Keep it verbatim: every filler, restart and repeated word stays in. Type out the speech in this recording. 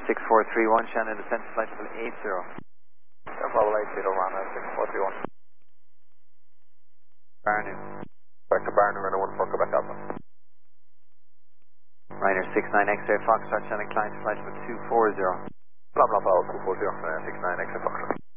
six four three one, Shannon, descent flight level eight zero. Level eight zero, runway six four three one. Barnu. Back to Barnu, runway one four, Quebec Alpha. Ryder six nine X-ray Foxtrot, Shannon, climb to flight level two four zero. Blah blah blah, two four zero, uh, six nine X Foxtrot.